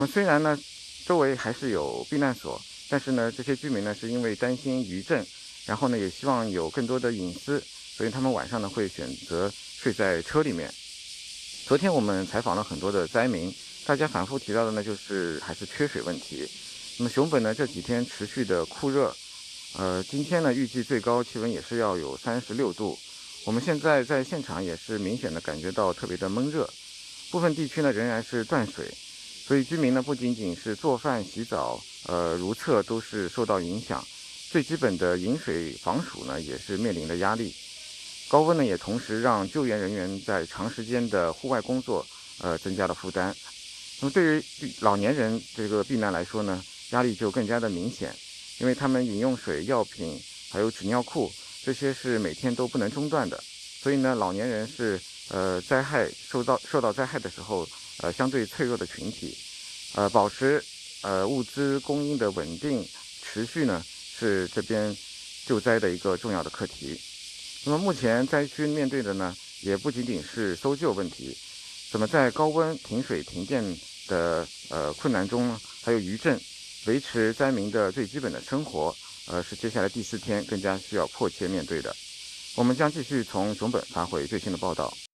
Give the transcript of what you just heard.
虽然呢，周围还是有避难所，但是呢，这些居民呢是因为担心余震，然后呢也希望有更多的隐私，所以他们晚上呢会选择睡在车里面。昨天我们采访了很多的灾民，大家反复提到的呢就是还是缺水问题。那么熊本呢这几天持续的酷热，今天呢预计最高气温也是要有36度。我们现在在现场也是明显的感觉到特别的闷热，部分地区呢仍然是断水，所以居民呢不仅仅是做饭、洗澡，如厕都是受到影响，最基本的饮水防暑呢也是面临的压力。高温呢也同时让救援人员在长时间的户外工作，增加了负担。那么对于老年人这个避难来说呢，压力就更加的明显，因为他们饮用水、药品还有纸尿裤这些是每天都不能中断的，所以呢，老年人是灾害受到灾害的时候相对脆弱的群体，保持物资供应的稳定持续呢是这边救灾的一个重要的课题。那么目前灾区面对的呢，也不仅仅是搜救问题，怎么在高温、停水、停电的困难中呢，还有余震，维持灾民的最基本的生活，是接下来第4天更加需要迫切面对的。我们将继续从熊本发回最新的报道。